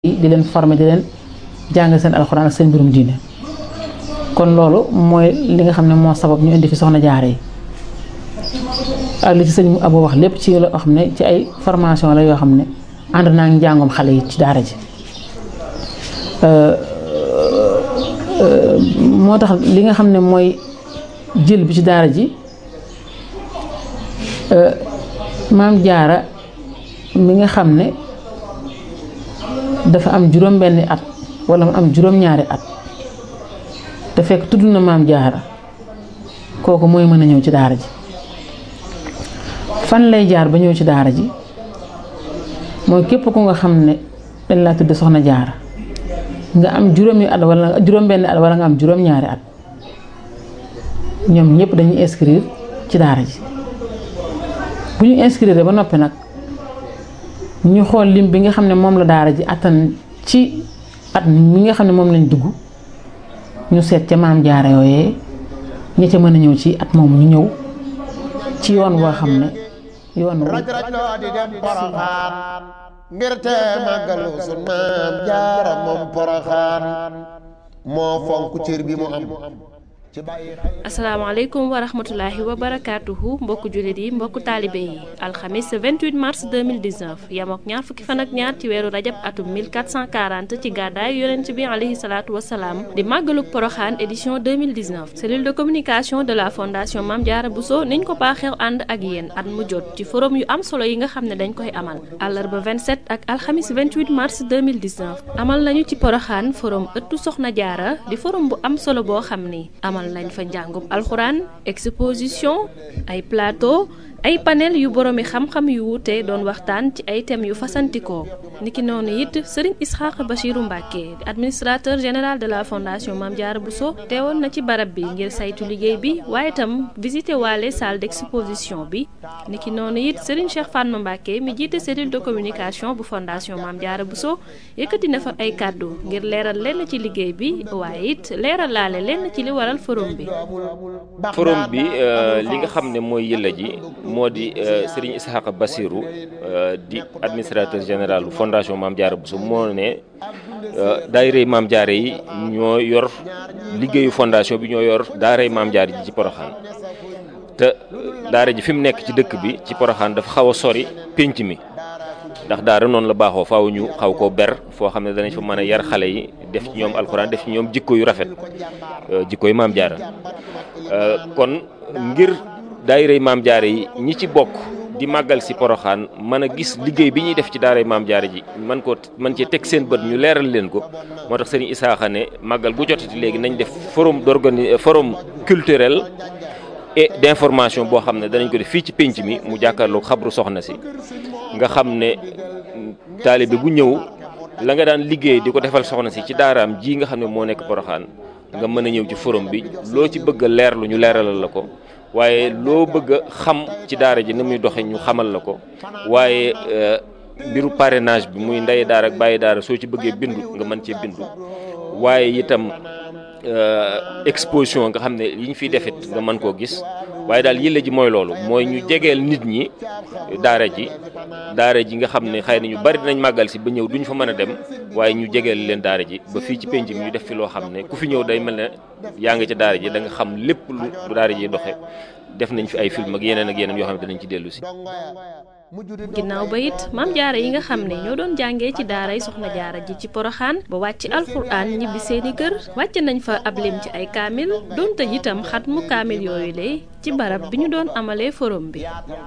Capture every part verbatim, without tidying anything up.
di leen former di leen jàng seen alxuraan ak seen mbirum diine kon loolu mooy li nga xam ne moo sabab ñu indi fi soxna jaara yi ak li ci sëñ Abo wax lépp ci loo xam ne ci ay formation la yoo xam ne ànd naa ngi njàngum xale yi ci daara ji moo tax li nga xam ne mooy jël bi ci daara ji maam jaara mi nga xam ne dafa am juróom benni at wala mu am juróom ñaari at te fekk tudd na maam jaara kooku mooy mën a ñëw ci daara ji fan lay jaar ba ñëw ci daara ji mooy képp ku nga xam ne dañ laa tudd soxna jaara nga am juróomi at wala juróom benni at wala nga am juróom ñaari at ñoom ñëpp dañuy inscrire ci daara ji bu ñu inscrire ba noppi nag ñu xool lim bi nga xam ne moom la daara ji attan ci at mi nga xam ne moom lañ dugg ñu seet ca maam jaara yooyee ña ca mën a ñëw ci at moom ñu ñëw ci yoon woo xam ne yoon wu ngir te màggalu sun maam jaara moom Poroxaan moo fonk cër bi mu am. asalaamaaleykum wa rahmatulahi wa barakaatuhu mbokku jullit yi mbokku taalibe yi alxamis vingt-huit mars deux mille dix-neuf yamook ñaar fukki fan ak ñaar ci weeru rajab atum mille quatre cent quarante ci gàddaay yonent bi alayhi salaatu wasalaam di màggaluk Poroxaan édition deux mille dix-neuf cellule de communication de la fondation Mame Diarra Bousso niñ ko baaxeew ànd ak yéen at mu jot ci forum yu am solo yi nga xam ne dañ koy amal àllarba vingt-sept ak alxamis vingt-huit mars deux mille dix-neuf amal nañu ci Poroxaan forum ëttu Soxna Jaara di forum bu am solo boo xam ni amal lañ fa njàngum alxuraan exposition ay plateau ay panel yu boroomi xam-xam yu wuute doon waxtaan ci ay thèmes yu fasantikoo niki noonu it Serigne Isxaaq Bachiru Mbàkke administrateur général de la fondation Mame Diarra Bousso teewoon na ci barab bi ngir saytu liggéey bi waaye itam visité waale salle d'exposition bi niki noonu it Serigne Cheikh Fatma Mbàkke mi jiite cellule de communication bu fondation Mame Diarra Bousso yëkkati na fa ay kàddu ngir leeral lenn ci liggéey bi waaye it leeral laale lenn ci li waral forum bi. forum bi li nga xam ne mooy yëlla ji moo di Serigne Isxaaq Bassirou di administrateur général bu fondation Mame Diarra Bousso moo ne daayira Mame Diarra yi ñoo yor liggéeyu fondation bi ñoo yor daara Mame Diarra ji ci Poroxaan te daara ji fi mu nekk ci dëkk bi ci Poroxaan dafa xaw a sori pénc mi ndax daara noonu la baaxoo faaw ñu xaw koo ber foo xam ne danañ fa mën a yar xale yi def ci ñoom alxuraan def ci ñoom jikko yu rafet jikko yu Mame Diarra kon ngir daayira Mame Diarra yi ñi ci bokk di màggal si Poroxaan mën a gis liggéey bi ñuy def ci daara Mame Diarra ji man ko man cee teg seen bët ñu leeral leen ko moo tax Serigne Isaaxa ne màggal gu jotati léegi nañ def forum d'organi forum culturel et d'information boo xam ne danañ ko def fii ci pénc mi mu jàkkaarloog xabru soxna si nga xam ne taalibe bu ñëw la nga daan liggéey di ko defal soxna si ci daaraam ji nga xam ne moo nekk Poroxaan nga mën a ñëw ci forum bi loo ci bëgg a leerlu ñu leeralal la ko waaye loo bëgg a xam ci daara ji ni muy doxe ñu xamal la ko waaye mbiru parrainage bi muy ndey daara ak bàyyi daara soo ci bëggee bindu nga mën cee bindu waaye itam exposition nga xam ne yi ñu fiy defit nga mën koo gis waaye daal yëlla ji mooy loolu mooy ñu jegeel nit ñi daara ji daara ji nga xam ne xëy na ñu bari dinañ màggal si ba ñëw duñ fa mën a dem waaye ñu jegeel leen daara ji ba fii ci penc mi ñu def fi loo xam ne ku fi ñëw day mel ne yaa ngi ca daara ji da nga xam lépp lu daara ji doxe def nañ fi ay film ak yeneen ak yeneen yoo xam ne danañ ci dellu si. ginnaaw ba it Mame Diarra yi nga xam ne ñoo doon jàngee ci daaray Soxna Jaara ji ci Poroxaan ba wàcc alxuraan ñibbi seeni kër wàcc nañ fa ab lim ci ay kaamil doon tëj itam xat mu kaamil yooyu lay ci barab bi ñu doon amalee forum bi.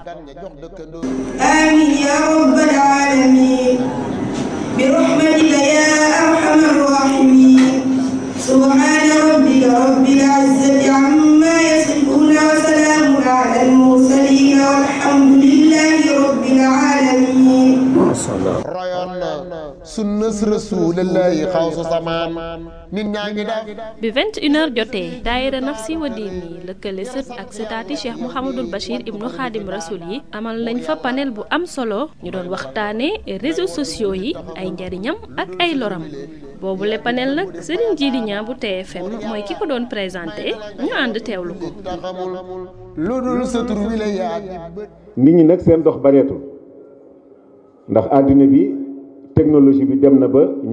amiin yaa rabbal aalamiin bi rahmatika yaa arhamar raahimiin subhaana rabbika rabbil izzati ammaa yasifuun wa salaamun alal mursaliin walhamdulillaahi rabbil aalamiin. royoon na sunnas rasuulillaahi xawsu samaan nit ñaa ngi def bi vingt et une heures jotee daayira Nafsi wa Diini lëkkale sët ak sëtaati Cheikh Mouhamadul Bachir ibnu Xaadim Rasul yi amal nañ fa panel bu am solo ñu doon waxtaane réseaux sociaux yi ay njariñam ak ay loram boobu le panel nag Serigne Djili Niang bu T F M mooy ki ko doon présenté ñu ànd teewlu ko. lu dul sa tur wi la yaa nit ñi nag seen dox bareetul ndax àddina bi technologie bi dem na ba